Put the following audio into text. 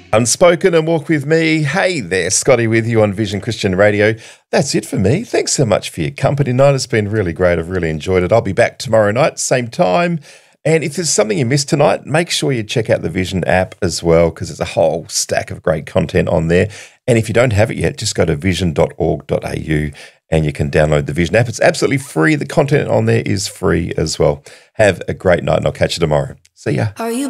Unspoken and Walk With Me. Hey there, Scotty with you on Vision Christian Radio. That's it for me. Thanks so much for your company tonight. It's been really great. I've really enjoyed it. I'll be back tomorrow night, same time. And if there's something you missed tonight, make sure you check out the Vision app as well, because there's a whole stack of great content on there. And if you don't have it yet, just go to vision.org.au and you can download the Vision app. It's absolutely free. The content on there is free as well. Have a great night and I'll catch you tomorrow. See ya.